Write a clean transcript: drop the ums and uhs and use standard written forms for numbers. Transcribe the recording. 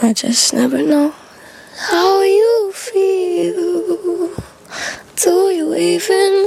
I just never know how you feel. Do you even